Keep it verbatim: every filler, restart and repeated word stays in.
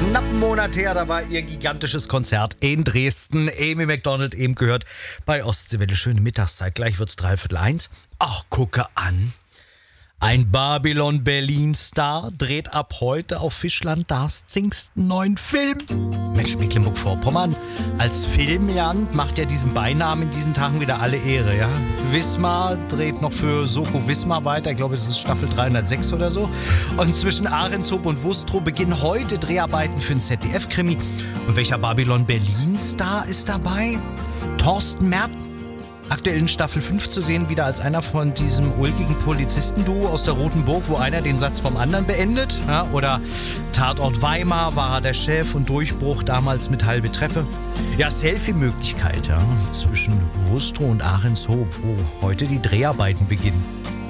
Knapp einen Monat her, da war ihr gigantisches Konzert in Dresden. Amy Macdonald, eben gehört bei Ostseewelle. Schöne Mittagszeit, gleich wird's dreiviertel eins. Ach, gucke an. Ein Babylon Berlin-Star dreht ab heute auf Fischland das zingsten neuen Film. Mensch, Mecklenburg-Vorpommern als Filmland macht ja diesem Beinamen in diesen Tagen wieder alle Ehre, ja. Wismar dreht noch für Soko Wismar weiter, ich glaube, das ist Staffel dreihundertsechs oder so. Und zwischen Ahrenshoop und Wustrow beginnen heute Dreharbeiten für einen Z D F-Krimi. Und welcher Babylon Berlin-Star ist dabei? Thorsten Merten. Aktuell in Staffel fünf zu sehen, wieder als einer von diesem ulkigen Polizistenduo aus der Roten Burg, wo einer den Satz vom anderen beendet. Ja, oder Tatort Weimar war er der Chef und Durchbruch damals mit halbe Treppe. Ja, Selfie-Möglichkeit ja, zwischen Wustrow und Ahrenshoop, wo heute die Dreharbeiten beginnen.